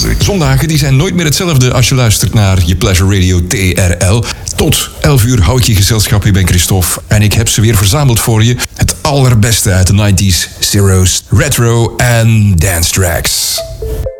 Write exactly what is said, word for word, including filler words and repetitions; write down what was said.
music. Zondagen die zijn nooit meer hetzelfde als je luistert naar je Pleasure Radio T R L. Tot elf uur houd je gezelschap. Ik ben Christophe en ik heb ze weer verzameld voor je. Het allerbeste uit de nineties, zero's, retro en dance tracks.